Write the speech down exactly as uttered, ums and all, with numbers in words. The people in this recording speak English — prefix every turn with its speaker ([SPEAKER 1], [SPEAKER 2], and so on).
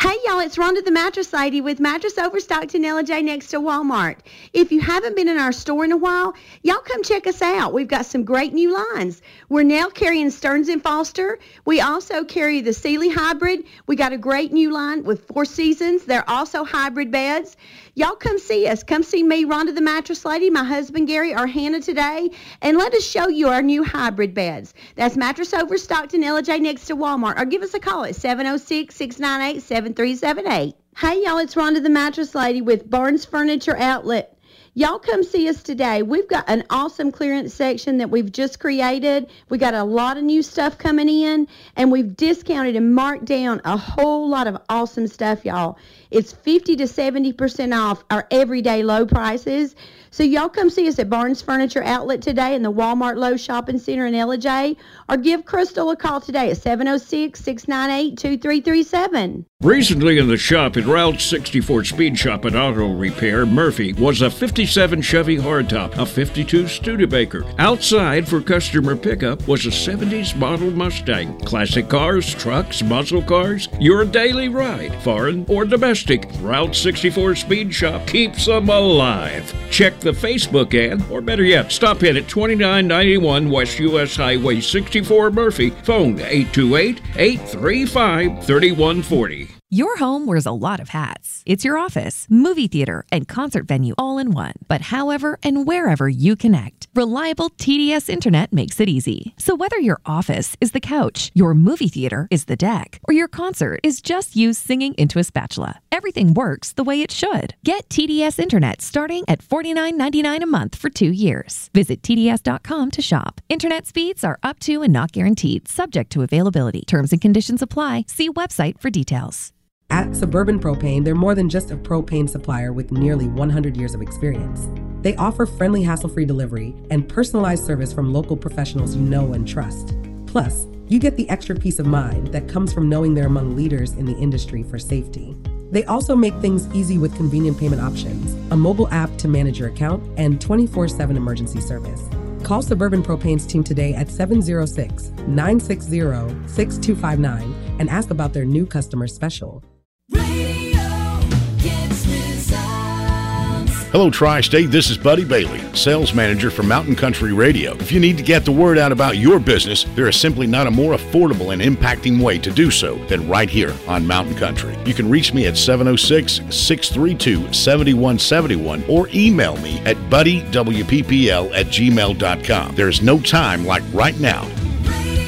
[SPEAKER 1] Hey y'all, it's Rhonda the Mattress Lady with Mattress Overstocked in Ella J next to Walmart. If you haven't been in our store in a while, y'all come check us out. We've got some great new lines. We're now carrying Stearns and Foster. We also carry the Sealy Hybrid. We got a great new line with Four Seasons. They're also hybrid beds. Y'all come see us. Come see me, Rhonda the Mattress Lady, my husband Gary, or Hannah today, and let us show you our new hybrid beds. That's Mattress Overstocked in Ella J next to Walmart. Or give us a call at seven oh six, six nine eight, seven three seven eight. Hey y'all, it's Rhonda the Mattress Lady with Barnes Furniture Outlet. Y'all come see us today. We've got an awesome clearance section that we've just created. We got a lot of new stuff coming in, and we've discounted and marked down a whole lot of awesome stuff, y'all. It's fifty to seventy percent off our everyday low prices. So y'all come see us at Barnes Furniture Outlet today in the Walmart Lowe's Shopping Center in Ella J, or give Crystal a call today at seven oh six, six nine eight, two three three seven.
[SPEAKER 2] Recently in the shop at Route sixty-four Speed Shop and Auto Repair, Murphy was a fifty-seven Chevy hardtop, a fifty-two Studebaker. Outside for customer pickup was a seventies model Mustang. Classic cars, trucks, muscle cars, your daily ride, foreign or domestic. Route sixty-four Speed Shop keeps them alive. Check the Facebook ad, or better yet, stop in at twenty-nine ninety-one West U S Highway sixty-four Murphy. Phone eight two eight, eight three five, three one four zero.
[SPEAKER 3] Your home wears a lot of hats. It's your office, movie theater, and concert venue all in one. But however and wherever you connect, reliable T D S Internet makes it easy. So whether your office is the couch, your movie theater is the deck, or your concert is just you singing into a spatula, everything works the way it should. Get T D S Internet starting at forty-nine ninety-nine a month for two years. Visit T D S dot com to shop. Internet speeds are up to and not guaranteed, subject to availability. Terms and conditions apply. See website for details.
[SPEAKER 4] At Suburban Propane, they're more than just a propane supplier with nearly one hundred years of experience. They offer friendly, hassle-free delivery and personalized service from local professionals you know and trust. Plus, you get the extra peace of mind that comes from knowing they're among leaders in the industry for safety. They also make things easy with convenient payment options, a mobile app to manage your account, and twenty-four seven emergency service. Call Suburban Propane's team today at seven oh six, nine six zero, six two five nine and ask about their new customer special.
[SPEAKER 5] Hello, Tri-State. This is Buddy Bailey, sales manager for Mountain Country Radio. If you need to get the word out about your business, there is simply not a more affordable and impacting way to do so than right here on Mountain Country. You can reach me at seven oh six, six three two, seven one seven one or email me at buddy w p p l at gmail dot com. There's no time like right now